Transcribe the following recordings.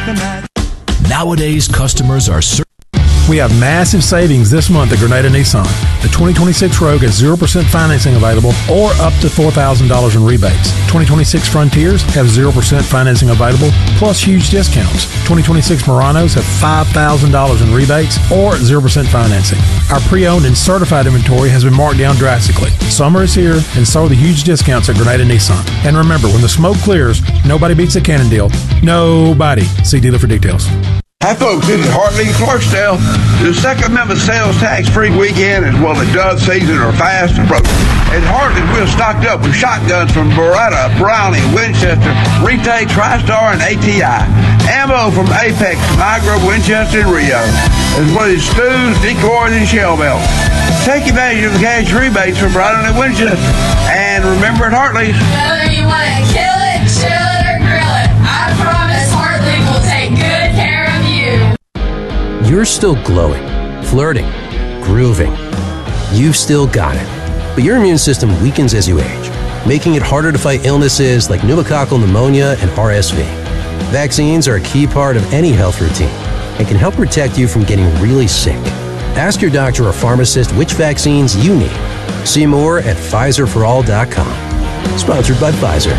Nowadays, customers are We have massive savings this month at Grenada Nissan. The 2026 Rogue has 0% financing available or up to $4,000 in rebates. 2026 Frontiers have 0% financing available plus huge discounts. 2026 Muranos have $5,000 in rebates or 0% financing. Our pre-owned and certified inventory has been marked down drastically. Summer is here and so are the huge discounts at Grenada Nissan. And remember, when the smoke clears, nobody beats a Cannon deal. Nobody. See dealer for details. Hi folks, this is Hartley Clarksdale. The Second Amendment sales tax-free weekend as well as dove season are fast approaching. At Hartley, we're stocked up with shotguns from Beretta, Browning, Winchester, Retake, TriStar, and ATI. Ammo from Apex, Niagara, Winchester, and Rio, as well as stews, decoys, and shell belts. Take advantage of the cash rebates from Browning and Winchester. And remember at Hartley's, whether you want to kill it, chill it, or grill it, I promise Hartley will take good care of you. You're still glowing, flirting, grooving. You've still got it. But your immune system weakens as you age, making it harder to fight illnesses like pneumococcal pneumonia and RSV. Vaccines are a key part of any health routine and can help protect you from getting really sick. Ask your doctor or pharmacist which vaccines you need. See more at PfizerForAll.com. Sponsored by Pfizer.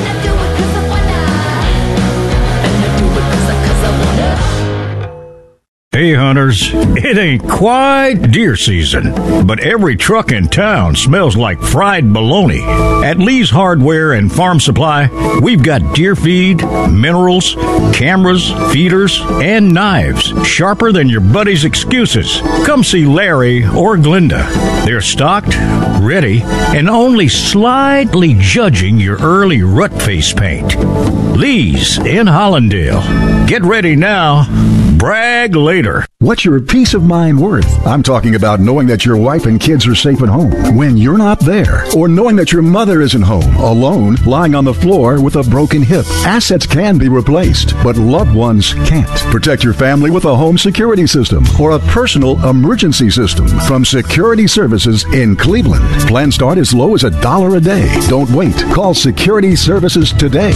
Hey hunters, it ain't quite deer season, but every truck in town smells like fried bologna. At Lee's Hardware and Farm Supply, we've got deer feed, minerals, cameras, feeders, and knives sharper than your buddy's excuses. Come see Larry or Glinda. They're stocked, ready, and only slightly judging your early rut face paint. Lee's in Hollandale. Get ready now. Brag later. What's your peace of mind worth? I'm talking about knowing that your wife and kids are safe at home when you're not there, or knowing that your mother isn't home, alone, lying on the floor with a broken hip. Assets can be replaced, but loved ones can't. Protect your family with a home security system or a personal emergency system from Security Services in Cleveland. Plans start as low as $1 a day. Don't wait. Call Security Services today,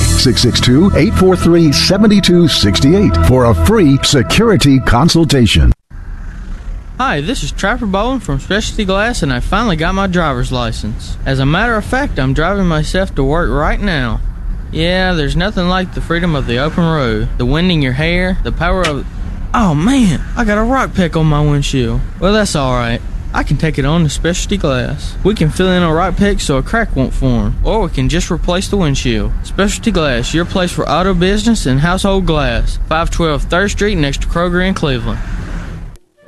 662-843-7268 for a free security consultation. Hi, this is Trapper Bowen from Specialty Glass, and I finally got my driver's license. As a matter of fact, I'm driving myself to work right now. Yeah, there's nothing like the freedom of the open road, the wind in your hair, the power of... Oh man, I got a rock peck on my windshield. Well, that's alright. I can take it on to Specialty Glass. We can fill in a rock peck so a crack won't form, or we can just replace the windshield. Specialty Glass, your place for auto business and household glass. 512 3rd Street next to Kroger in Cleveland.